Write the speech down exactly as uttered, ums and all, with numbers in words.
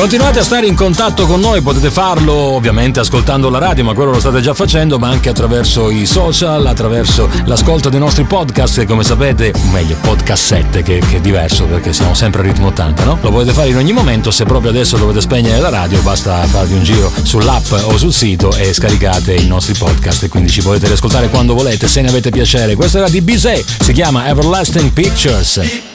Continuate a stare in contatto con noi, potete farlo ovviamente ascoltando la radio, ma quello lo state già facendo, ma anche attraverso i social, attraverso l'ascolto dei nostri podcast, che come sapete, o meglio podcassette, che, che è diverso perché siamo sempre a ritmo ottanta, no? Lo potete fare in ogni momento. Se proprio adesso dovete spegnere la radio, basta farvi un giro sull'app o sul sito e scaricate i nostri podcast, e quindi ci potete riascoltare quando volete, se ne avete piacere. Questo era di Bizet, si chiama Everlasting Pictures.